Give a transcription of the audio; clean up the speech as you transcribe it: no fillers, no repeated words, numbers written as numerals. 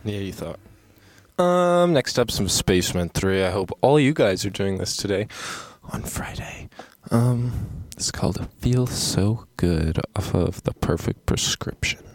Yeah, you thought. Next up, some Spaceman 3. I hope all you guys are doing this today on Friday. It's called Feel So Good off of The Perfect Prescription.